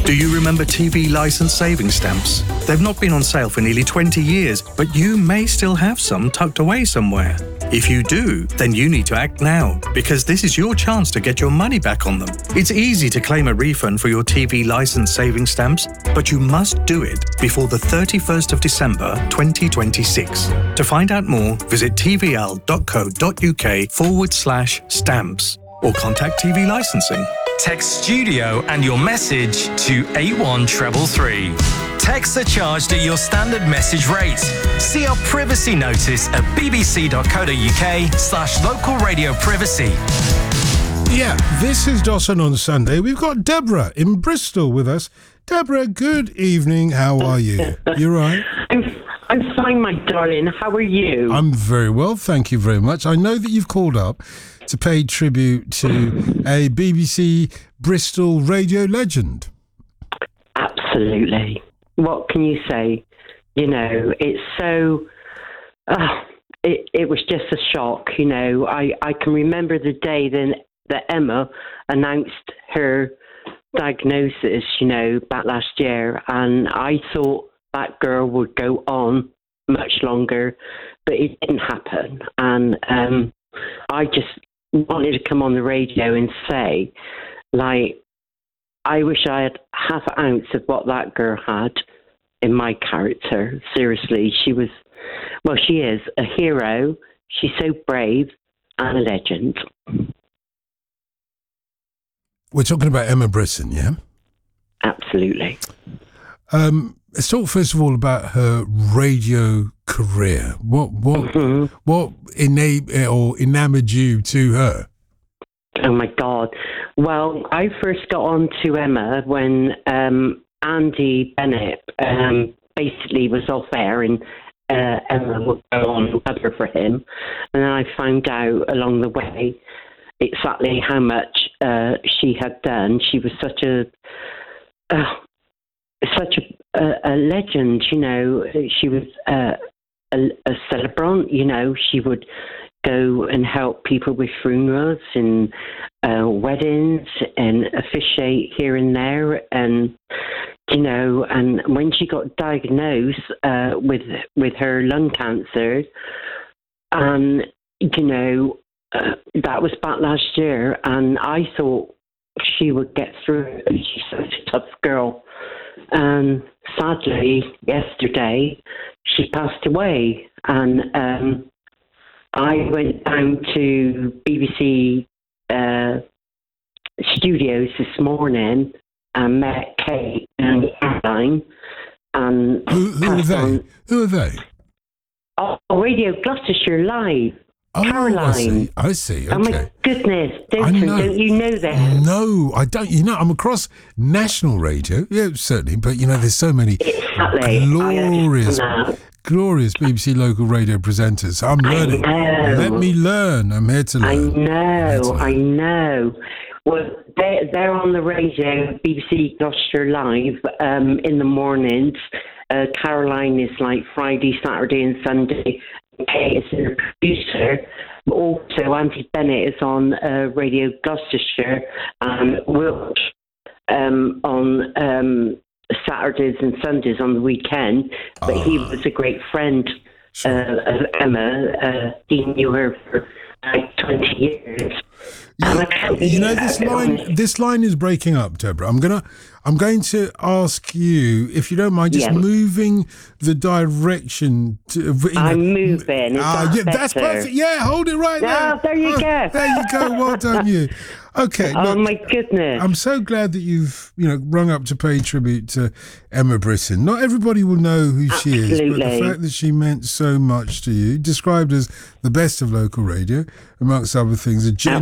Do you remember TV license saving stamps? They've not been on sale for nearly 20 years, but you may still have some tucked away somewhere. If you do, then you need to act now, because this is your chance to get your money back on them. It's easy to claim a refund for your TV license saving stamps, but you must do it before the 31st of December 2026. To find out more, visit tvl.co.uk/stamps or contact TV Licensing. Text studio and your message to 81333. Texts are charged at your standard message rate. See our privacy notice at bbc.co.uk/local radio privacy. Yeah, this is Dawson on Sunday. We've got Deborah in Bristol with us. Deborah, good evening. How are you? You right? I'm fine, my darling. How are you? I'm very well, thank you very much. I know that you've called up to pay tribute to a BBC Bristol radio legend. Absolutely. What can you say? You know, it's so... it was just a shock, you know. I can remember the day that Emma announced her diagnosis, you know, back last year, and I thought that girl would go on much longer, but it didn't happen. And I just wanted to come on the radio and say, like, I wish I had half an ounce of what that girl had in my character. Seriously, she is a hero. She's so brave and a legend. We're talking about Emma Brisson, yeah? Absolutely. Let's talk first of all about her radio career. What enamored you to her? Oh my God! Well, I first got on to Emma when Andy Bennett basically was off air, and Emma would go on and cover for him, and then I found out along the way exactly how much she had done. She was such a legend, you know. She was a celebrant, you know. She would go and help people with funerals and weddings and officiate here and there, and you know. And when she got diagnosed with her lung cancer, and you know, that was back last year, and I thought she would get through it. She's such a tough girl. And sadly, yesterday, she passed away. And I went down to BBC studios this morning and met Kate and Caroline. And Who are they? Oh, Radio Gloucestershire Live. Oh, Caroline. I see. Okay. Oh my goodness, don't you know them? No, I don't. You know, I'm across national radio. Yeah, certainly. But, you know, there's so many glorious BBC local radio presenters. I'm learning. Let me learn. I'm here to learn. I know. Well, they're on the radio, BBC Gloucestershire Live, in the mornings. Caroline is like Friday, Saturday and Sunday. Kate is the producer. Also, Andy Bennett is on Radio Gloucestershire and Wiltshire on Saturdays and Sundays on the weekend. But he was a great friend of Emma. He knew her for like 20 years. You know, this line is breaking up, Deborah. I'm going to ask you, if you don't mind, just moving the direction. I'm moving. That's perfect. Yeah, hold it right there. There you go. There you go. Well done, you. Okay. Oh, my goodness. I'm so glad that you've, rung up to pay tribute to Emma Brisson. Not everybody will know who she is, but the fact that she meant so much to you, described as the best of local radio, amongst other things, a genuine